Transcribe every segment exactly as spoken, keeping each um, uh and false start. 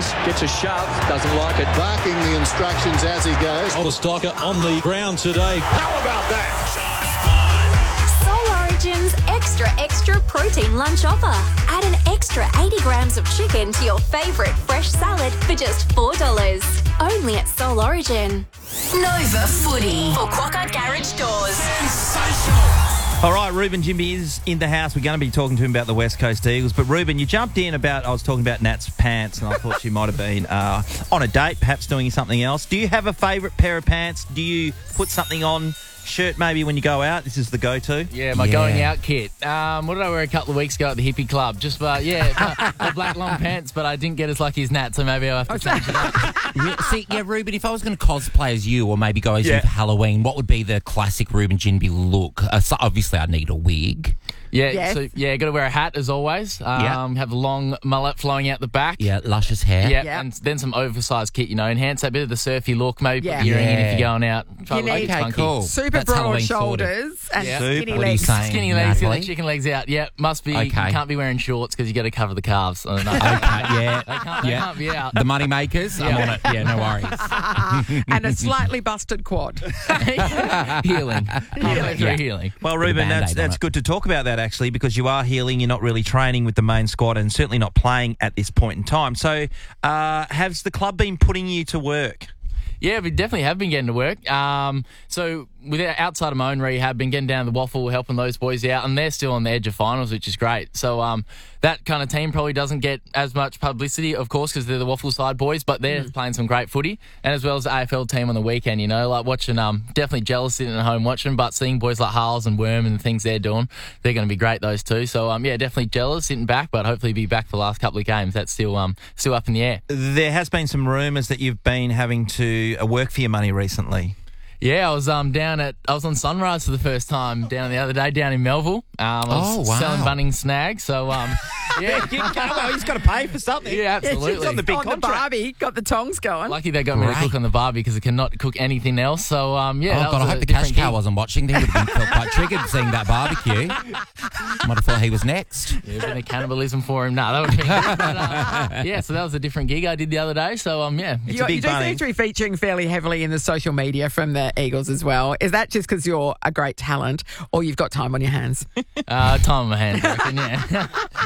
Martinez gets a shove, doesn't like it. Barking the instructions as he goes. Older Stocker on the ground today. How about that? Soul Origin's Extra Extra Protein Lunch Offer. Add an extra eighty grams of chicken to your favourite fresh salad for just four dollars. Only at Soul Origin. Nova Footy for Quokka Garage Doors. All right, Ruben Jimby is in the house. We're going to be talking to him about the West Coast Eagles. But, Ruben, you jumped in about, I was talking about Nat's pants, and I thought she might have been uh, on a date, perhaps doing something else. Do you have a favourite pair of pants? Do you put something on, shirt maybe when you go out? This is the go-to. Yeah, my yeah. going out kit. Um, what did I wear a couple of weeks ago at the hippie club? Just, uh, yeah, the black long pants, but I didn't get as lucky as Nat, so maybe I'll have to change it up. Yeah, see, yeah, Ruben, if I was going to cosplay as you or maybe go as Yeah. you for Halloween, what would be the classic Ruben Jinby look? Uh, so obviously, I'd need a wig. Yeah, Yes. so yeah, got to wear a hat as always. Um, Yeah. Have a long mullet flowing out the back. Yeah, luscious hair. Yeah, Yeah. and then some oversized kit, you know, enhance that bit of the surfy look, maybe Yeah. put the earring in if Yeah. you're going out. Try You to look need- funky. Okay, cool. Super That's broad Halloween sorted. shoulders and Yeah. skinny Super. What are you legs. saying, Skinny legs, get Natalie? the chicken legs out. Yeah, must be. Okay. You can't be wearing shorts because you got to cover the calves. I don't know. Okay, yeah. They can't, they yeah. can't be out. The money makers, I'm Yeah. on it. Yeah, no worries. and a slightly busted quad. healing. Healing. Yeah. healing. Well, With a Ruben, that's Band-Aid on that's it. good to talk about that, actually, because you are healing. You're not really training with the main squad and certainly not playing at this point in time. So uh, has the club been putting you to work? Yeah, we definitely have been getting to work. Um, so with outside of my own rehab, been getting down to the Waffle, helping those boys out, and they're still on the edge of finals, which is great. So um, that kind of team probably doesn't get as much publicity, of course, because they're the Waffle side boys, but they're Mm. playing some great footy, and as well as the A F L team on the weekend. You know, like watching. Um, definitely jealous sitting at home watching, but seeing boys like Harles and Worm and the things they're doing, they're going to be great. Those two. So um, yeah, definitely jealous sitting back, but hopefully be back for the last couple of games. That's still um still up in the air. There has been some rumours that you've been having to uh, work for your money recently. Yeah, I was um down at I was on Sunrise for the first time down the other day down in Melville. Um, I was Oh, wow. selling Bunnings snags. So um, yeah, Well, he's got to pay for something. yeah, absolutely. She's on the big on the contract. Barbie, got the tongs going. Lucky they got me to Great. cook on the barbie because I cannot cook anything else. So um, yeah, Oh, that God, was I hope a the cash different cow gig. wasn't watching. He would have been felt quite triggered seeing that barbecue. Might have thought he was next. Yeah, a bit of cannibalism for him. No, that would be good. But, uh, yeah, so that was a different gig I did the other day. So um, yeah, It's you, a big you do bunny. seem to be featuring fairly heavily in the social media from the Eagles as well. Is that just because you're a great talent or you've got time on your hands? uh, time on my hands, I reckon, yeah.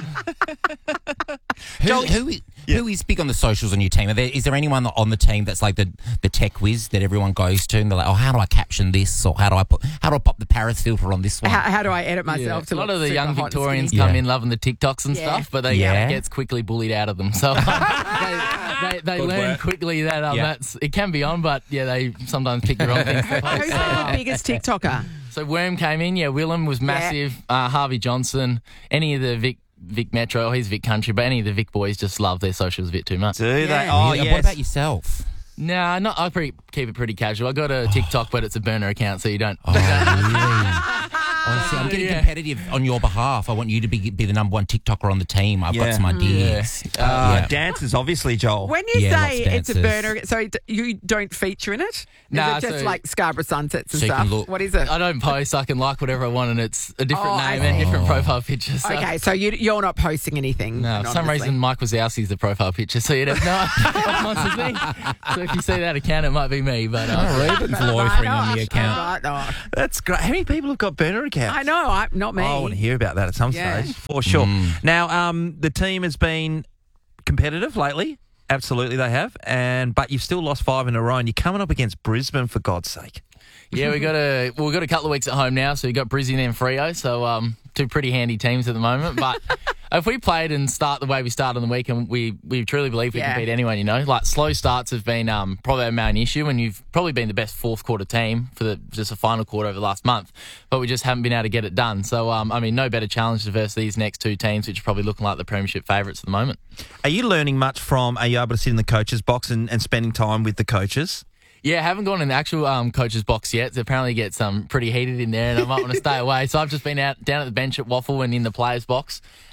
Who, who, i- who is big on the socials on your team? Are there, is there anyone on the team that's like the, the tech whiz that everyone goes to and they're like, oh, how do I caption this? Or how do I put how do I pop the Paris filter on this one? How, how do I edit Yeah. myself to A lot look of the super young hot and Victorians skinny? come Yeah. in loving the TikToks and Yeah. stuff, but they Yeah. it gets quickly bullied out of them. So um, they, they, they Good learn work. quickly that um, Yeah. that's it can be on, but yeah, they sometimes pick the wrong things to post. Who's So, the um, biggest TikToker? so Worm came in, yeah. Willem was massive. Uh, Harvey Johnson, any of the Vic Vic Metro, oh, he's Vic Country, but any of the Vic boys just love their socials a bit too much. Do they? Yeah. Oh, Yeah, yes. What about yourself? Nah, not. I pretty keep it pretty casual. I got a TikTok, but it's a burner account, so you don't. Oh, really? Oh, see, I'm getting Yeah. competitive on your behalf. I want you to be be the number one TikToker on the team. I've Yeah. got some ideas. Uh, Yeah. Dancers, obviously, Joel. When you Yeah, say lots of it's a dancers. burner, so d- you don't feature in it? Is Nah, it just so- like Scarborough Sunsets and So you can stuff? look- What is it? I don't post. I can like whatever I want, and it's a different Oh, I name and see. different profile picture. So. Okay, so you, you're not posting anything. No, for some anonymously. reason Mike Wazowski's the profile picture, so you'd have no response as me. So if you see that account, it might be me. But uh, Oh, Ruben's loitering on the account. Right, no. That's great. How many people have got burner accounts? I know, I, not me. Oh, I want to hear about that at some Yeah. stage, for sure. Mm. Now, um, the team has been competitive lately. Absolutely, they have. And but you've still lost five in a row, and you're coming up against Brisbane, for God's sake. yeah, we got a well, we got a couple of weeks at home now, so we got Brisbane and Freo, so um, two pretty handy teams at the moment. But if we played and start the way we started on the weekend, we we truly believe we Yeah. can beat anyone. You know, like slow starts have been um, probably our main issue, and you've probably been the best fourth quarter team for the just a final quarter over the last month, but we just haven't been able to get it done. So um, I mean, no better challenge to versus these next two teams, which are probably looking like the premiership favourites at the moment. Are you learning much from? Are you able to sit in the coaches' box and, and spending time with the coaches? Yeah, I haven't gone in the actual um, coach's box yet. So apparently it gets um, pretty heated in there and I might want to stay away. So I've just been out down at the bench at Waffle and in the players' box.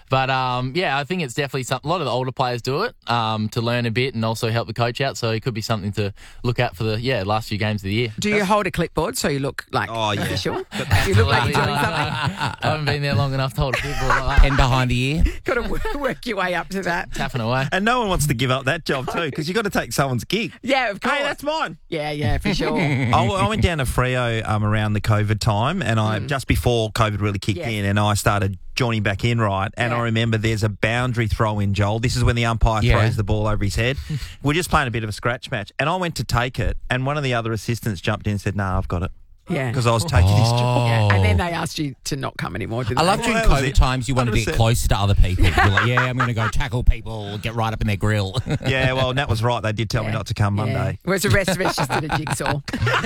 But, um, yeah, I think it's definitely something. A lot of the older players do it um, to learn a bit and also help the coach out. So it could be something to look at for the, yeah, last few games of the year. Do you hold a clipboard so you look like Oh, yeah. official? You look like you're doing something. I haven't been there long enough to hold a clipboard like that. Pen behind the ear. Got to work your way up to that. Tapping away. And no one wants to give up that job too, because you've got to take someone's gig. Yeah, of course. Hey, that's mine. Yeah, yeah, for sure. I, I went down to Freo um, around the COVID time, and I just before COVID really kicked Yeah. in, and I started joining back in, right? And Yeah. I remember there's a boundary throw in, Joel. This is when the umpire Yeah. throws the ball over his head. We're just playing a bit of a scratch match, and I went to take it, and one of the other assistants jumped in and said, "No, nah, I've got it," Yeah. because I was taking his job. Yeah, and then they asked you to not come anymore, didn't I love they? during Well, that was COVID it. times you wanted to one hundred get percent. closer to other people. You're like, yeah, I'm going to go tackle people, get right up in their grill. Yeah, well, and that was right. They did tell me Yeah. not to come Yeah. Monday. Whereas the rest of us just did a jigsaw.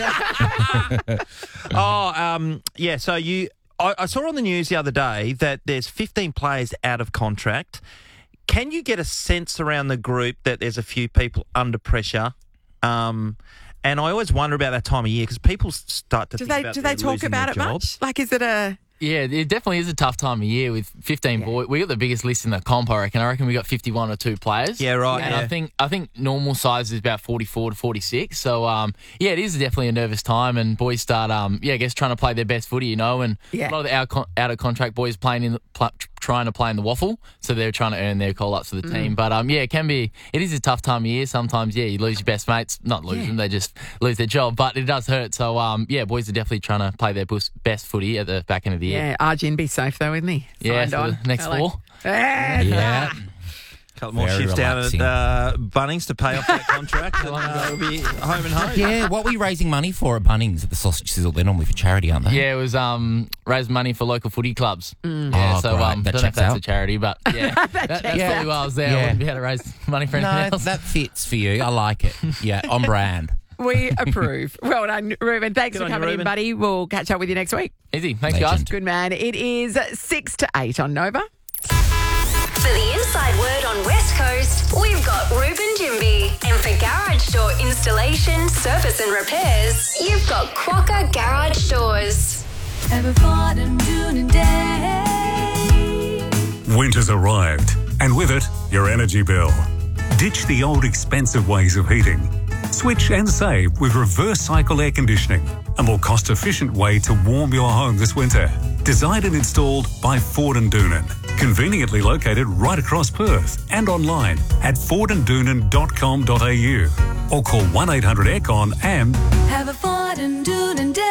Oh, um, yeah. So you, I, I saw on the news the other day that there's fifteen players out of contract. Can you get a sense around the group that there's a few people under pressure? Um, and I always wonder about that time of year because people start to Do think they about do they they're talk losing about their it jobs. much? Like, is it a Yeah, it definitely is a tough time of year with fifteen boys. We got the biggest list in the comp, I reckon. I reckon we got fifty-one or two players. Yeah, right, And yeah. I think I think normal size is about forty-four to forty-six. So, um, yeah, it is definitely a nervous time, and boys start, um, yeah, I guess trying to play their best footy, you know. And Yeah. a lot of the out, con- out of contract boys playing in the, pl- trying to play in the waffle, so they're trying to earn their call ups for the team. But um, yeah, it can be. It is a tough time of year. Sometimes, yeah, you lose your best mates. Not lose them, they just lose their job. But it does hurt. So, um, yeah, boys are definitely trying to play their bus- best footy at the back end of the year. yeah? Arjun be safe though, isn't he? Yeah, Signed for on. the next Hello. four. Yeah. Yeah. couple more Very shifts down relaxing. at uh, Bunnings to pay off that contract, and uh, we'll be home and home. Yeah, what were you raising money for at Bunnings at the Sausage Sizzle? They're normally for charity, aren't they? Yeah, it was um raise money for local footy clubs. Yeah, Oh, so great. um, That don't know if checks that's out. a charity, but yeah, that, that's checks probably out. why I was there. I Yeah. wouldn't be able to raise money for anything No, else. that fits for you. I like it. Yeah, on brand. We approve. Well done, Ruben. Thanks Good for on you, coming in, Ruben. buddy. We'll catch up with you next week. Easy, thanks Legend. guys. Good man. It is six to eight on Nova. For the inside word on West Coast, we've got Ruben Jimby. And for garage door installation, service and repairs, you've got Quokka Garage Doors. Winter's arrived, and with it, your energy bill. Ditch the old expensive ways of heating. Switch and save with reverse cycle air conditioning, a more cost-efficient way to warm your home this winter. Designed and installed by Ford and Doonan. Conveniently located right across Perth and online at ford and doonan dot com dot a u or call one eight hundred aircon and Have a Ford and Doonan day.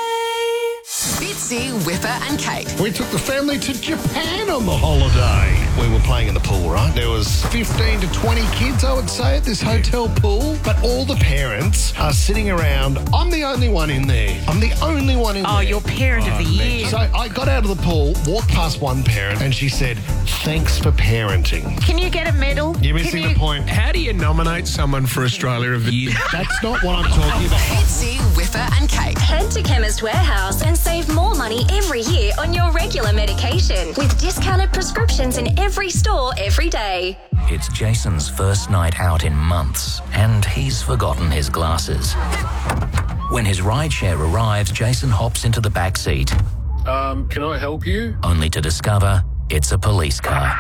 Fitzy, Whipper and Kate. We took the family to Japan on the holiday. We were playing in the pool, right? There was fifteen to twenty kids, I would say, at this hotel pool. But all the parents are sitting around. I'm the only one in there. I'm the only one in Oh, there. your parent of the year. So I got out of the pool, walked past one parent, and she said, "Thanks for parenting." Can you get a medal? You're missing the point. How do you nominate someone for Australia of the Year? That's not what I'm talking about. Fitzy, Whipper and Kate. Head to Chemist Warehouse and save more money every year on your regular medication with discounted prescriptions in every store every day. It's Jason's first night out in months, and he's forgotten his glasses. When his rideshare arrives, Jason hops into the back seat, Um, can I help you? only to discover it's a police car.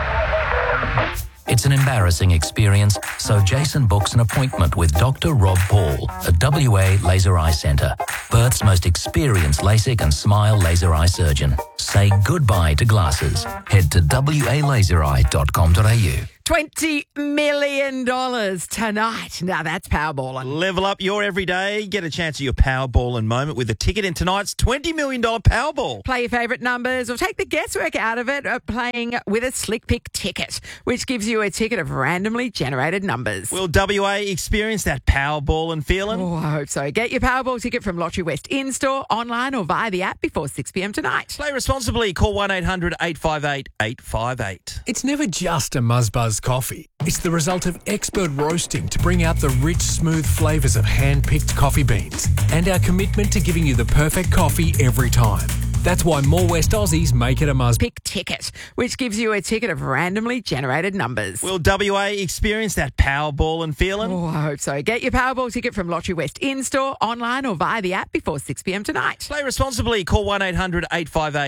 It's an embarrassing experience, so Jason books an appointment with Doctor Rob Paul at W A Laser Eye Centre, Perth's most experienced LASIK and SMILE laser eye surgeon. Say goodbye to glasses. Head to w a laser eye dot com dot a u. twenty million dollars tonight. Now that's powerballing. Level up your everyday. Get a chance at your Powerball moment with a ticket in tonight's twenty million dollars Powerball. Play your favourite numbers or take the guesswork out of it uh, playing with a Slick Pick ticket, which gives you a ticket of randomly generated numbers. Will W A experience that Powerball and feeling? Oh, I hope so. Get your Powerball ticket from Lottery West in-store, online or via the app before six p m tonight. Play responsibly. Call one eight hundred eight five eight eight five eight. It's never just a Muzzbuzz coffee. It's the result of expert roasting to bring out the rich, smooth flavours of hand-picked coffee beans and our commitment to giving you the perfect coffee every time. That's why more West Aussies make it a Muzz. Pick ticket, which gives you a ticket of randomly generated numbers. Will W A experience that Powerball and feeling? Oh, I hope so. Get your Powerball ticket from Lottery West in-store, online or via the app before six p m tonight. Play responsibly. Call one eight hundred eight five eight